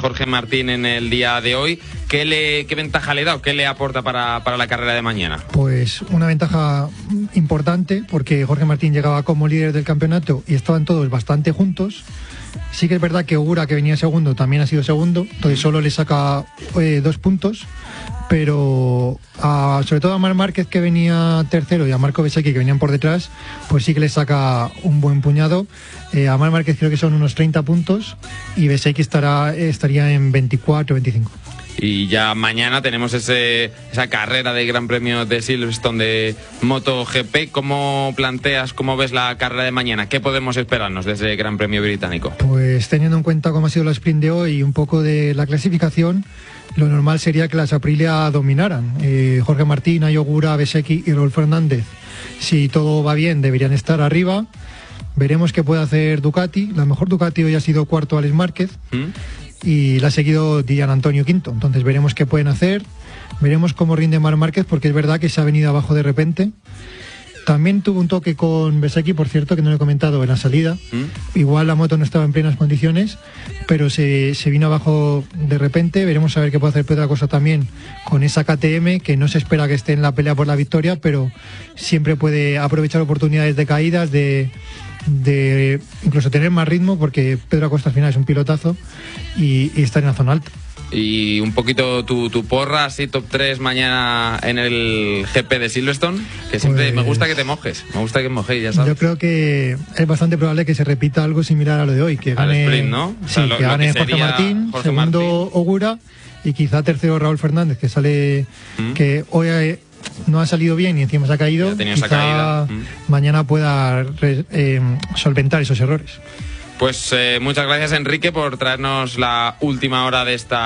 Jorge Martín en el día de hoy. ¿Qué ventaja le da o qué le aporta para la carrera de mañana? Pues una ventaja importante, porque Jorge Martín llegaba como líder del campeonato y estaban todos bastante juntos. Sí que es verdad que Ogura, que venía segundo, también ha sido segundo, entonces solo le saca 2 puntos, pero sobre todo a Marc Márquez, que venía tercero, y a Marco Bezzecchi, que venían por detrás, pues sí que le saca un buen puñado. A Marc Márquez creo que son unos 30 puntos y Bezzecchi estaría en 24 o 25. Y ya mañana tenemos esa carrera de Gran Premio de Silverstone de MotoGP. ¿Cómo ves la carrera de mañana? ¿Qué podemos esperarnos de ese Gran Premio británico? Pues teniendo en cuenta cómo ha sido la sprint de hoy y un poco de la clasificación, lo normal sería que las Aprilia dominaran. Jorge Martín, Ogura, Bezzecchi y Raúl Fernández, si todo va bien, deberían estar arriba. Veremos qué puede hacer Ducati. La mejor Ducati hoy ha sido cuarto Alex Márquez. Y la ha seguido Gian Antonio quinto. Entonces veremos qué pueden hacer, veremos cómo rinde Marc Márquez, porque es verdad que se ha venido abajo de repente. También tuvo un toque con Bezzecchi, por cierto, que no lo he comentado, en la salida. Igual la moto no estaba en plenas condiciones, pero se vino abajo de repente. Veremos a ver qué puede hacer Pedro Acosta también con esa KTM, que no se espera que esté en la pelea por la victoria, pero siempre puede aprovechar oportunidades de caídas, de incluso tener más ritmo, porque Pedro Acosta al final es un pilotazo y está en la zona alta. Y un poquito tu porra, así top 3 mañana en el GP de Silverstone, que siempre pues, me gusta que te mojes, ya sabes. Yo creo que es bastante probable que se repita algo similar a lo de hoy, que gane, sprint, ¿no? Sí, o sea, que gane Jorge Martín, segundo Ogura y quizá tercero Raúl Fernández, que sale que hoy no ha salido bien y encima se ha caído. Quizá mañana pueda solventar esos errores. Pues muchas gracias, Enrique, por traernos la última hora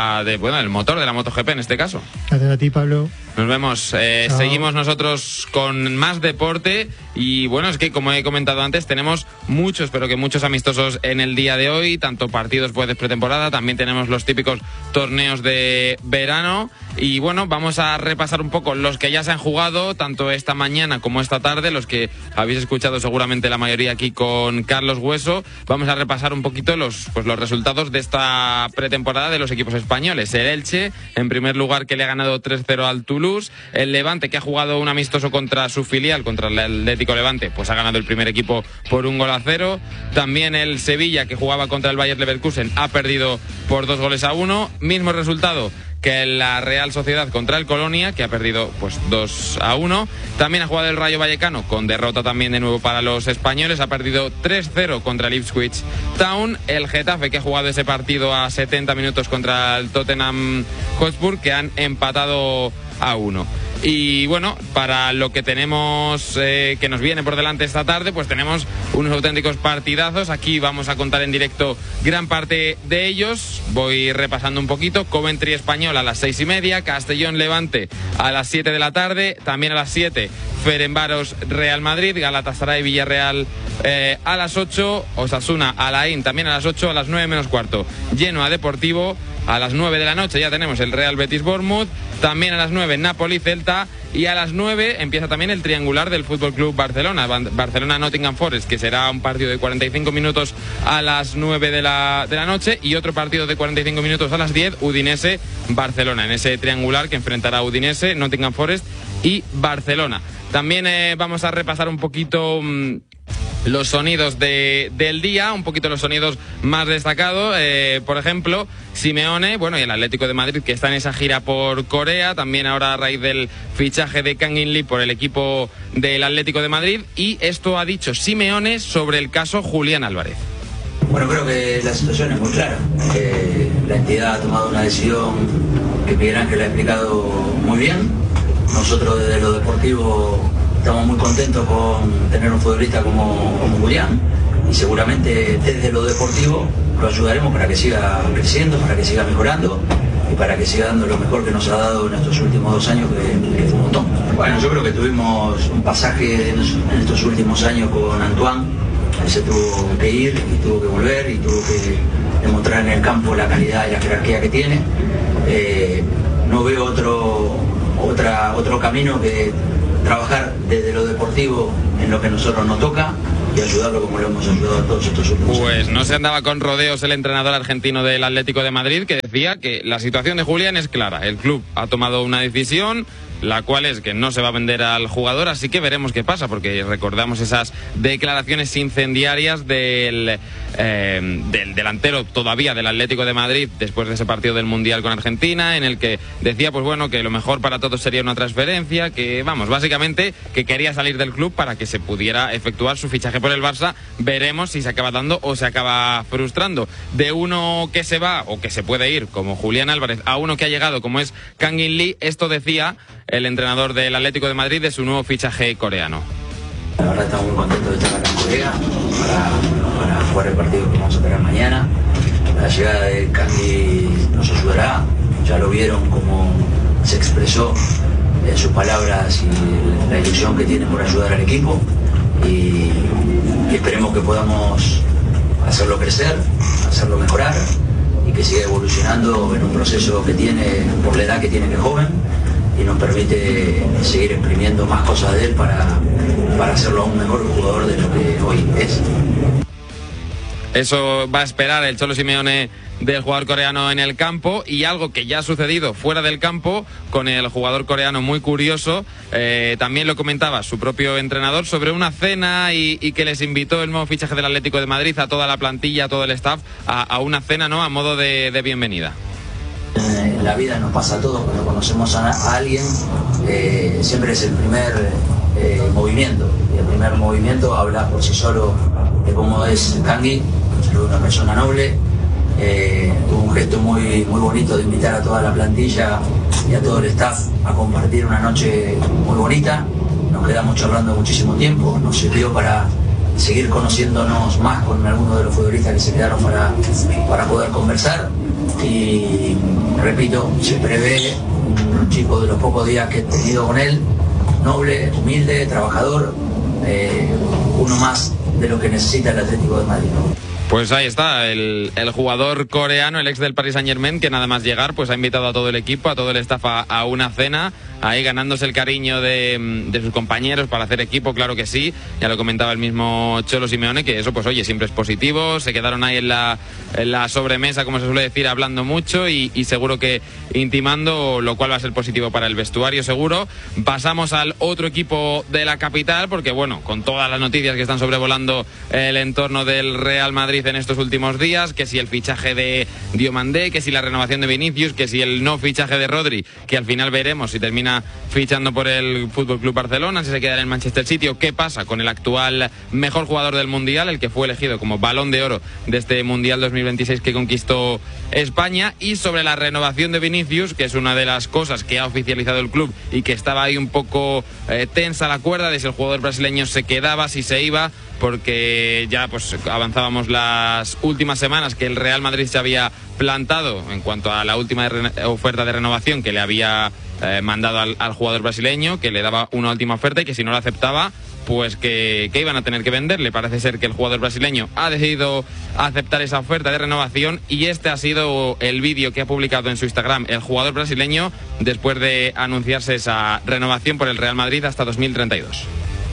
del motor de la MotoGP en este caso. Gracias a ti, Pablo. Nos vemos. Seguimos nosotros con más deporte y bueno, es que como he comentado antes, tenemos muchos, pero que muchos amistosos en el día de hoy, tanto partidos pues de pretemporada, también tenemos los típicos torneos de verano y bueno, vamos a repasar un poco los que ya se han jugado, tanto esta mañana como esta tarde, los que habéis escuchado seguramente la mayoría aquí con Carlos Hueso. Vamos a repasar un poquito los resultados de esta pretemporada de los equipos españoles. El Elche, en primer lugar, que le ha ganado 3-0 al Toulouse. El Levante, que ha jugado un amistoso contra su filial, contra el Atlético Levante, pues ha ganado el primer equipo por 1-0. También el Sevilla, que jugaba contra el Bayer Leverkusen, ha perdido por 2-1. Mismo resultado que la Real Sociedad contra el Colonia, que ha perdido pues 2-1. También ha jugado el Rayo Vallecano, con derrota también de nuevo para los españoles, ha perdido 3-0 contra el Ipswich Town. El Getafe, que ha jugado ese partido a 70 minutos contra el Tottenham Hotspur, que han empatado a 1. Y bueno, para lo que tenemos que nos viene por delante esta tarde, pues tenemos unos auténticos partidazos. Aquí vamos a contar en directo gran parte de ellos. Voy repasando un poquito. Coventry Español a las 6:30, Castellón Levante a las 7 de la tarde, también a las 7 Ferencváros Real Madrid, Galatasaray Villarreal a las 8, Osasuna Alain también a las 8, a las 9 menos cuarto Genoa Deportivo. A las 9 de la noche ya tenemos el Real Betis Bournemouth, también a las 9 Napoli Celta y a las 9 empieza también el triangular del Fútbol Club Barcelona, Barcelona Nottingham Forest, que será un partido de 45 minutos a las 9 de la noche y otro partido de 45 minutos a las 10, Udinese Barcelona, en ese triangular que enfrentará Udinese, Nottingham Forest y Barcelona. También vamos a repasar un poquito los sonidos del día, un poquito los sonidos más destacados. Por ejemplo, Simeone, bueno, y el Atlético de Madrid, que está en esa gira por Corea, también ahora a raíz del fichaje de Kang In Lee por el equipo del Atlético de Madrid. Y esto ha dicho Simeone sobre el caso Julián Álvarez. Bueno, creo que la situación es muy clara. La entidad ha tomado una decisión que Miguel Ángel ha explicado muy bien. Nosotros desde lo deportivo estamos muy contentos con tener un futbolista como Julián y seguramente desde lo deportivo lo ayudaremos para que siga creciendo, para que siga mejorando y para que siga dando lo mejor que nos ha dado en estos últimos 2 años, que es un montón. Bueno, yo creo que tuvimos un pasaje en estos últimos años con Antoine. Él se tuvo que ir y tuvo que volver y tuvo que demostrar en el campo la calidad y la jerarquía que tiene. No veo otro camino que trabajar desde lo deportivo en lo que a nosotros nos toca y ayudarlo como lo hemos ayudado a todos estos últimos años. Pues no se andaba con rodeos el entrenador argentino del Atlético de Madrid, que decía que la situación de Julián es clara. El club ha tomado una decisión, la cual es que no se va a vender al jugador, así que veremos qué pasa, porque recordamos esas declaraciones incendiarias del delantero todavía del Atlético de Madrid después de ese partido del Mundial con Argentina, en el que decía, pues bueno, que lo mejor para todos sería una transferencia, que vamos, básicamente que quería salir del club para que se pudiera efectuar su fichaje por el Barça. Veremos si se acaba dando o se acaba frustrando. De uno que se va o que se puede ir, como Julián Álvarez, a uno que ha llegado, como es Kangin Lee, esto decía el entrenador del Atlético de Madrid de su nuevo fichaje coreano. La verdad estamos muy contentos de estar acá en Corea para jugar el partido que vamos a tener mañana. La llegada de Kangin nos ayudará, ya lo vieron cómo se expresó en sus palabras y la ilusión que tiene por ayudar al equipo, y esperemos que podamos hacerlo crecer, hacerlo mejorar y que siga evolucionando en un proceso que tiene, por la edad que tiene, que es joven, y nos permite seguir exprimiendo más cosas de él para hacerlo aún mejor jugador de lo que hoy es. Eso va a esperar el Cholo Simeone del jugador coreano en el campo, y algo que ya ha sucedido fuera del campo con el jugador coreano muy curioso, también lo comentaba su propio entrenador sobre una cena y que les invitó el nuevo fichaje del Atlético de Madrid a toda la plantilla, a todo el staff, a una cena, ¿no?, a modo de bienvenida. En la vida nos pasa a todos, cuando conocemos a alguien, siempre es el primer movimiento, y el primer movimiento habla por sí solo de cómo es Kangin, una persona noble. Tuvo un gesto muy bonito de invitar a toda la plantilla y a todo el staff a compartir una noche muy bonita. Nos quedamos charlando muchísimo tiempo, nos sirvió para seguir conociéndonos más con algunos de los futbolistas que se quedaron para poder conversar, y repito, se prevé un chico de los pocos días que he tenido con él, noble, humilde, trabajador, uno más de lo que necesita el Atlético de Madrid. Pues ahí está, el jugador coreano, el ex del Paris Saint-Germain, que nada más llegar pues ha invitado a todo el equipo, a todo el staff a una cena, ahí ganándose el cariño de sus compañeros para hacer equipo, claro que sí. Ya lo comentaba el mismo Cholo Simeone, que eso pues oye, siempre es positivo. Se quedaron ahí en la sobremesa, como se suele decir, hablando mucho y seguro que intimando, lo cual va a ser positivo para el vestuario seguro. Pasamos al otro equipo de la capital, porque bueno, con todas las noticias que están sobrevolando el entorno del Real Madrid en estos últimos días, que si el fichaje de Diomandé, que si la renovación de Vinicius, que si el no fichaje de Rodri, que al final veremos si termina fichando por el Fútbol Club Barcelona, si se queda en el Manchester City, o qué pasa con el actual mejor jugador del Mundial, el que fue elegido como Balón de Oro de este Mundial 2026 que conquistó España. Y sobre la renovación de Vinicius, que es una de las cosas que ha oficializado el club y que estaba ahí un poco tensa la cuerda de si el jugador brasileño se quedaba, si se iba, porque ya pues avanzábamos las últimas semanas que el Real Madrid se había plantado en cuanto a la última oferta de renovación que le había mandado al jugador brasileño, que le daba una última oferta y que si no la aceptaba pues que iban a tener que venderle. Parece ser que el jugador brasileño ha decidido aceptar esa oferta de renovación, y este ha sido el vídeo que ha publicado en su Instagram el jugador brasileño después de anunciarse esa renovación por el Real Madrid hasta 2032.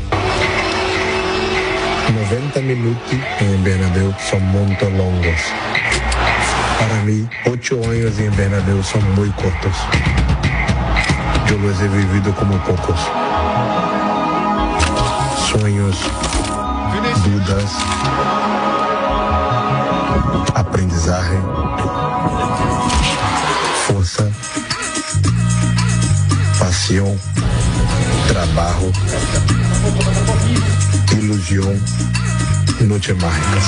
90 minutos en Bernabéu son muy longos. Para mí, 8 años en Bernabéu son muy cortos. Yo los he vivido como pocos. Sueños, dudas, aprendizaje, fuerza, pasión, trabajo, ilusión, noches mágicas.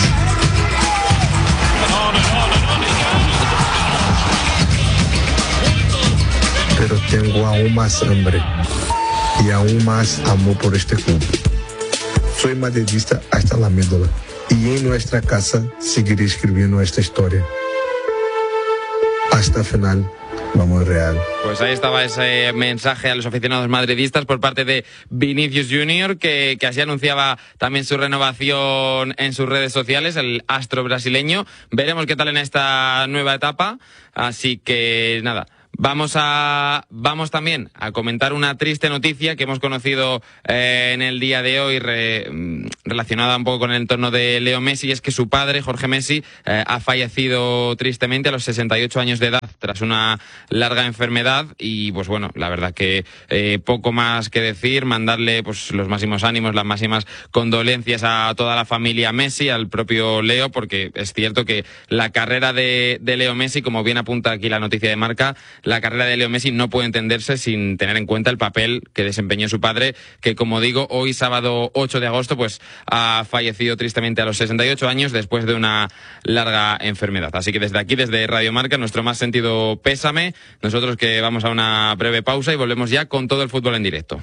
Pero tengo aún más hambre y aún más amor por este club. Soy madridista hasta la médula, y en nuestra casa seguiré escribiendo esta historia. Hasta el final. Vamos Real. Pues ahí estaba ese mensaje a los aficionados madridistas por parte de Vinicius Junior, que así anunciaba también su renovación en sus redes sociales, el astro brasileño. Veremos qué tal en esta nueva etapa. Así que nada, vamos también a comentar una triste noticia que hemos conocido en el día de hoy, relacionada un poco con el entorno de Leo Messi, y es que su padre, Jorge Messi, ha fallecido tristemente a los 68 años de edad tras una larga enfermedad y pues bueno, la verdad que poco más que decir, mandarle pues los máximos ánimos, las máximas condolencias a toda la familia Messi, al propio Leo, porque es cierto que la carrera de Leo Messi, como bien apunta aquí la noticia de Marca, la carrera de Leo Messi no puede entenderse sin tener en cuenta el papel que desempeñó su padre, que como digo, hoy sábado 8 de agosto pues ha fallecido tristemente a los 68 años después de una larga enfermedad. Así que desde aquí, desde Radio Marca, nuestro más sentido pésame. Nosotros que vamos a una breve pausa y volvemos ya con todo el fútbol en directo.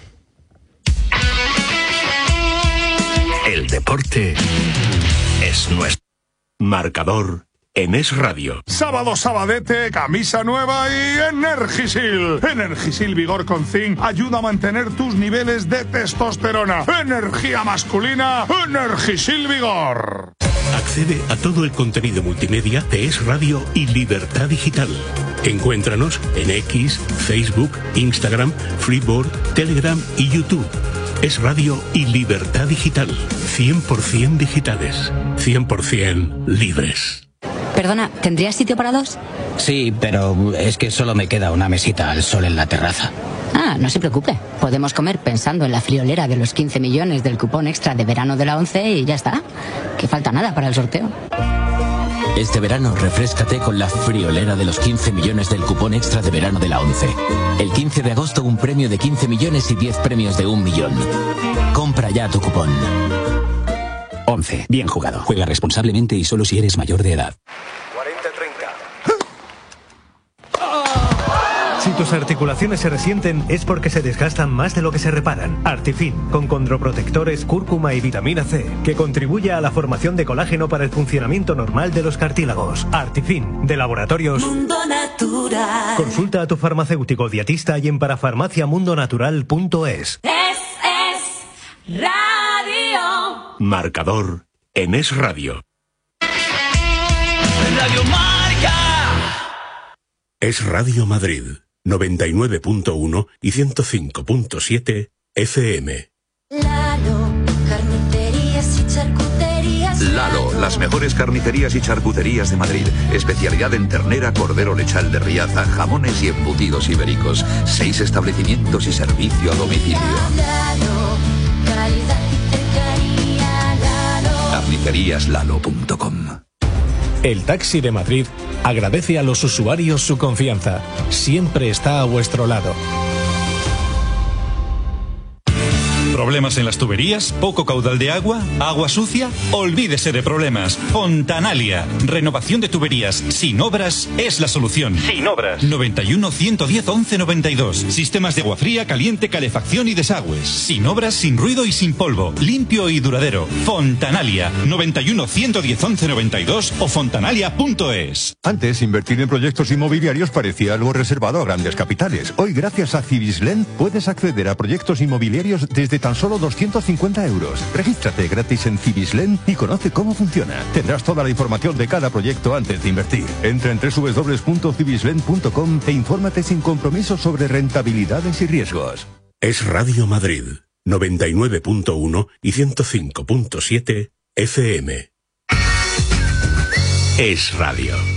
El deporte es nuestro. Marcador en Es Radio. Sábado sabadete, camisa nueva y Energisil. Energisil Vigor con Zinc ayuda a mantener tus niveles de testosterona. Energía masculina, Energisil Vigor. Accede a todo el contenido multimedia de Es Radio y Libertad Digital. Encuéntranos en X, Facebook, Instagram, Freeboard, Telegram y YouTube. Es Radio y Libertad Digital. 100% digitales. 100% libres. Perdona, ¿tendrías sitio para dos? Sí, pero es que solo me queda una mesita al sol en la terraza. Ah, no se preocupe. Podemos comer pensando en la friolera de los 15 millones del cupón extra de verano de la ONCE y ya está. Que falta nada para el sorteo. Este verano refréscate con la friolera de los 15 millones del cupón extra de verano de la ONCE. El 15 de agosto un premio de 15 millones y 10 premios de 1 millón. Compra ya tu cupón. ONCE. Bien jugado. Juega responsablemente y solo si eres mayor de edad. 40-30. Si tus articulaciones se resienten es porque se desgastan más de lo que se reparan. Artifin, con condroprotectores, cúrcuma y vitamina C, que contribuye a la formación de colágeno para el funcionamiento normal de los cartílagos. Artifin, de Laboratorios Mundo Natural. Consulta a tu farmacéutico dietista y en parafarmaciamundonatural.es. Es Radio. Marcador en Es Radio. Radio Marca. Es Radio Madrid. 99.1 y 105.7 FM. Lalo, carnicerías y charcuterías. Lalo, las mejores carnicerías y charcuterías de Madrid. Especialidad en ternera, cordero lechal de Riaza, jamones y embutidos ibéricos. 6 establecimientos y servicio a domicilio. Lalo, calidad y cercanía. Lalo. Carniceríaslalo.com. El Taxi de Madrid agradece a los usuarios su confianza. Siempre está a vuestro lado. ¿Problemas en las tuberías? ¿Poco caudal de agua? ¿Agua sucia? Olvídese de problemas. Fontanalia. Renovación de tuberías sin obras es la solución. Sin obras. 91 110 11 92. Sistemas de agua fría, caliente, calefacción y desagües. Sin obras, sin ruido y sin polvo. Limpio y duradero. Fontanalia. 91 110 11 92 o fontanalia.es. Antes, invertir en proyectos inmobiliarios parecía algo reservado a grandes capitales. Hoy, gracias a Cibislen, puedes acceder a proyectos inmobiliarios desde tan solo 250 euros. Regístrate gratis en Cibislen y conoce cómo funciona. Tendrás toda la información de cada proyecto antes de invertir. Entra en www.cibislen.com e infórmate sin compromiso sobre rentabilidades y riesgos. Es Radio Madrid. 99.1 y 105.7 FM. Es Radio.